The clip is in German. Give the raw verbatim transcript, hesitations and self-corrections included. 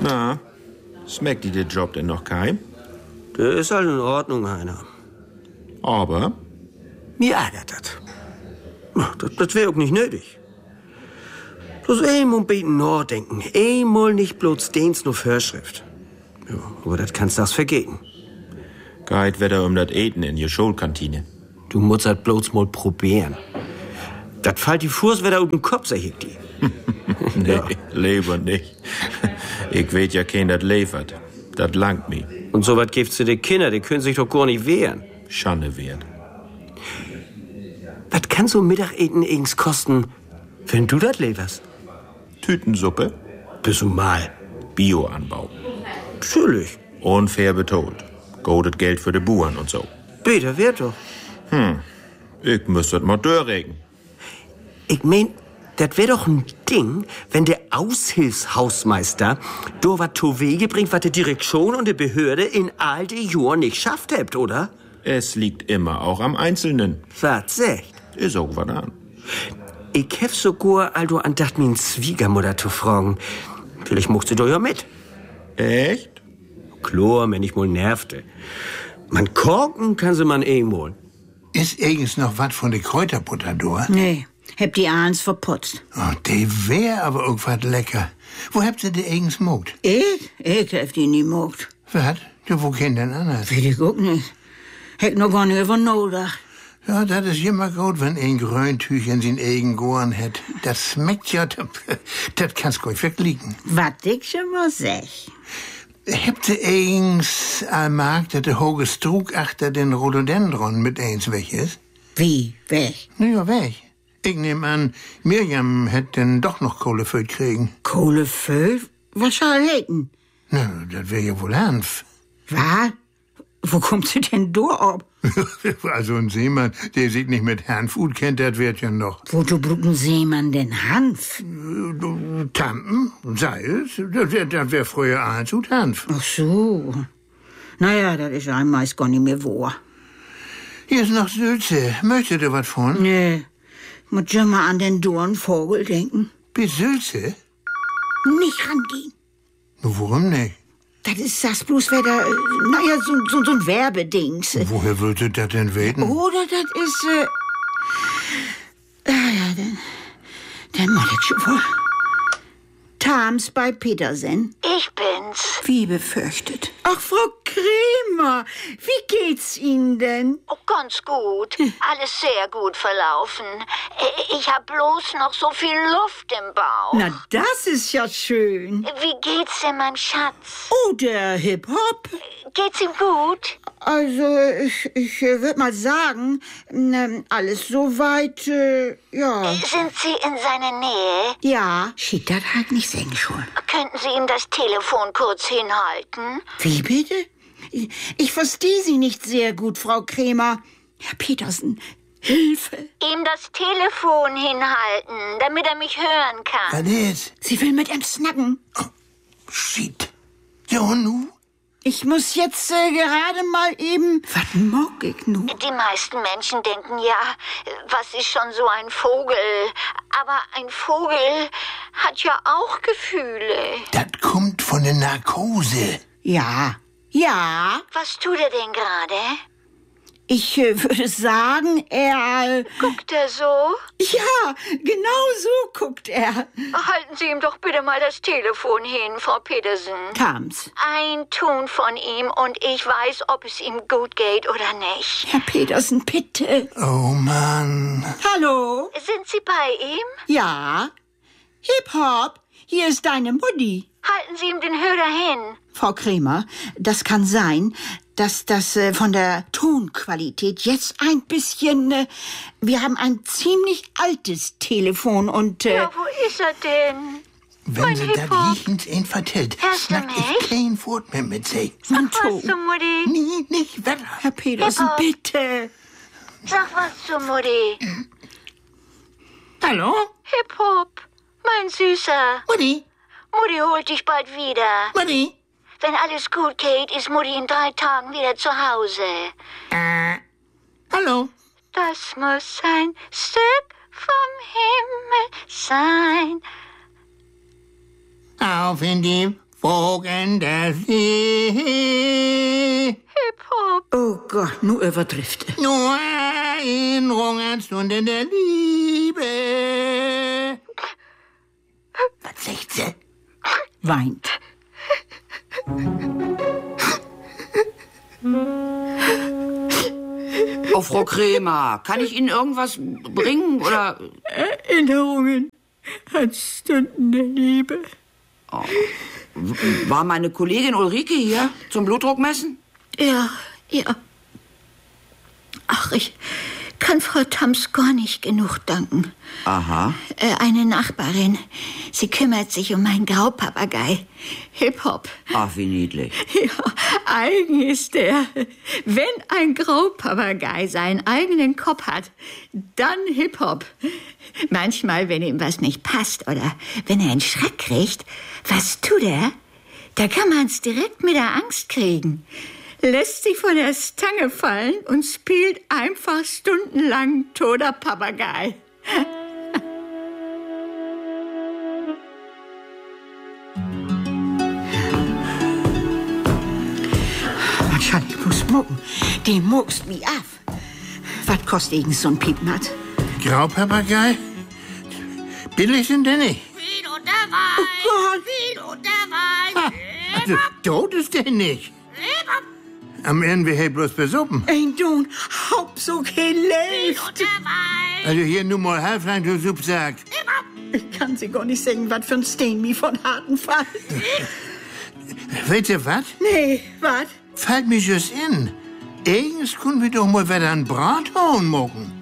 Na, schmeckt dir der Job denn noch kein? Der ist halt in Ordnung, Heiner. Aber? Mir ärgert das. Das, das wäre auch nicht nötig. Bloß einmal ein bisschen nachdenken. Einmal nicht bloß Dienst nur Vorschrift. Ja, aber das kannst du das vergehen. Geht wieder um das Eten in die Schulkantine. Du musst das bloß mal probieren. Das fällt die Fuß wieder auf den Kopf, sag ich dir. Nee, ja. Lieber nicht. Ich weet ja kein, das liefert. Das langt mir. Und so was gibt's zu den Kindern, die können sich doch gar nicht wehren. Schande wert. Was kann so Mittagessen irgends kosten, wenn du das lieferst? Tütensuppe? Bist du mal. Bioanbau. Natürlich. Unfair betont. Goldet Geld für die Buren und so. Bitte, wird doch. Hm, ich müsste mal durchregen. Ich mein, das wär doch ein Ding, wenn der Aushilfshausmeister do wat zu Wege bringt, was die Direktion und die Behörde in all die Jahren nicht schafft habt, oder? Es liegt immer auch am Einzelnen. Was sagt? Ist auch was an. Ich hef sogar also andacht, min Schwiegermutter zu fragen. Vielleicht mocht sie doch ja mit. Echt? Klar, wenn ich mal nervte. Man korken kann sie man eh mal. Ist eigens noch was von der Kräuterbutter da? Nee, hab die abends verputzt. Oh, die wär aber irgendwas lecker. Wo habt ihr die eigens mogt? Ich? Ich hab die nie mogt. Was? Du, wo kennt denn anders? Will ich auch nicht. Hätt noch gar nicht über nachgedacht. Ja, das ist immer gut, wenn ein Gröntüch in sin eigen Goren hat. Das schmeckt ja, das, das kannst du verklicken. Was ich schon mal sag. Habt ihr eigens allmarkt, dass der hohe Strug achter den Rhododendron mit eins weg ist? Wie, weg? Na ja, weg. Ich nehm an, Mirjam hätt denn doch noch Kohleföhl kriegen. Kohleföhl? Was soll hätten? Na, das wär ja wohl Hanf. Was? Wo kommt sie denn da ab? Also ein Seemann, der sich nicht mit Hanf gut kennt, das wird ja noch. Wozu braucht ein Seemann denn Hanf? Tampen, Salz, das wär, das wär früher eins und Hanf. Ach so. Naja, das ist einem meist gar nicht mehr wahr. Hier ist noch Sülze. Möchtet ihr was von? Nee, muss schon mal an den Dornvogel denken. Bis Sülze? Nicht rangehen. Warum nicht? Das ist das bloß wieder, naja, so, so, so ein Werbedings. Woher würdet ihr das denn weten? Oder das ist, äh... Ah ja, dann... Dann mach ich schon wohl. Tams bei Petersen. Ich bin's. Wie befürchtet. Ach, Frau Kremer, wie geht's Ihnen denn? Oh, ganz gut. Alles sehr gut verlaufen. Ich hab bloß noch so viel Luft im Bauch. Na, das ist ja schön. Wie geht's denn meinem Schatz? Oh, der Hip-Hop. Geht's ihm gut? Also, ich, ich äh, würde mal sagen, ähm, alles soweit, äh, ja. Sind Sie in seiner Nähe? Ja. Schied das halt nicht singen schon. Könnten Sie ihm das Telefon kurz hinhalten? Wie bitte? Ich, ich verstehe Sie nicht sehr gut, Frau Kremer. Herr Petersen, Hilfe. Ihm das Telefon hinhalten, damit er mich hören kann. Was ist? Sie will mit ihm snacken. Oh, shit. Ja, und nu? Ich muss jetzt äh, gerade mal eben... Was mag ich nun? Die meisten Menschen denken ja, was ist schon so ein Vogel? Aber ein Vogel hat ja auch Gefühle. Das kommt von der Narkose. Ja, ja. Was tut er denn gerade? Ich äh, würde sagen, er... Guckt er so? Ja, genau so guckt er. Halten Sie ihm doch bitte mal das Telefon hin, Frau Petersen. Tams. Ein Ton von ihm und ich weiß, ob es ihm gut geht oder nicht. Herr Petersen, bitte. Oh, Mann. Hallo? Sind Sie bei ihm? Ja. Hip-Hop, hier ist deine Mutti. Halten Sie ihm den Hörer hin. Frau Kremer, das kann sein, dass das äh, von der Tonqualität jetzt ein bisschen... Äh, wir haben ein ziemlich altes Telefon und... Äh, Ja, wo ist er denn? Wenn Mein sie das Hip-Hop. jichens ihn vertellt, Hörst du snack mich? ich kein Wort mehr mit sie. mein Was Ton. zu Mutti? Nie, nicht wetter. Herr Petersen, Hip-Hop. bitte. Sag was zu Mutti. Hallo? Hip-Hop, mein Süßer. Mutti? Mutti holt dich bald wieder. Mutti? Wenn alles gut geht, ist Mutti in drei Tagen wieder zu Hause. Äh, hallo? Das muss ein Stück vom Himmel sein. Auf in die Wogen der See. Hip-Hop. Oh Gott, nu übertrifft. Nur Erinnerung an Stunden der Liebe. Was sagt sie? Weint. Oh, Frau Krämer, kann ich Ihnen irgendwas bringen, oder? Erinnerungen an Stunden der Liebe. Oh. War meine Kollegin Ulrike hier zum Blutdruckmessen? Ja, ja. Ach, ich kann Frau Tams gar nicht genug danken. Aha. Äh, eine Nachbarin. Sie kümmert sich um meinen Graupapagei. Hip-Hop. Ach, wie niedlich. Ja, eigen ist der. Wenn ein Graupapagei seinen eigenen Kopf hat, dann Hip-Hop. Manchmal, wenn ihm was nicht passt oder wenn er einen Schreck kriegt, was tut er? Da kann man's direkt mit der Angst kriegen. Lässt sich von der Stange fallen und spielt einfach stundenlang toter Papagei. Manchmal, ich muss mucken. Die muckst mich ab. Was kostet irgend so ein Piepmatt? Graupapagei? Billig sind die nicht. Wie und der Wein, Oh Gott. wie und der Wein. Ha, also, tot ist der nicht. Am Ende wir bloß besuppen. Ein Don, Hauptsache lebt. Der Wein. Also hier nur mal Halflein, du Sub sagt. Ich kann sie gar nicht sagen, was für ein Steen mich von harten Fall. Weißt ihr was? Nee, was? Fällt mir just in. Eigens können wir doch mal wieder ein Brathorn machen.